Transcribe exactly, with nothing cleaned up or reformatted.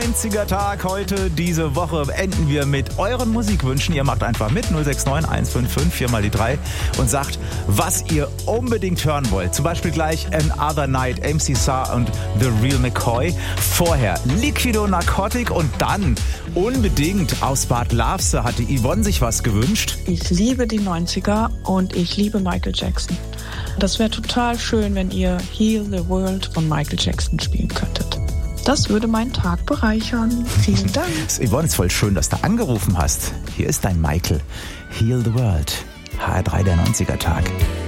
neunziger-Tag heute. Diese Woche enden wir mit euren Musikwünschen. Ihr macht einfach mit null sechs neun eins fünf fünf vier mal die drei und sagt, was ihr unbedingt hören wollt. Zum Beispiel gleich Another Night, M C Sar und The Real McCoy. Vorher Liquido Narcotic und dann unbedingt aus Bad Lavse hatte Yvonne sich was gewünscht. Ich liebe die neunziger und ich liebe Michael Jackson. Das wäre total schön, wenn ihr Heal the World von Michael Jackson spielen könntet. Das würde meinen Tag bereichern. Vielen Dank. Yvonne, ist voll schön, dass du angerufen hast. Hier ist dein Michael. Heal the World. H R drei, der neunziger-Tag.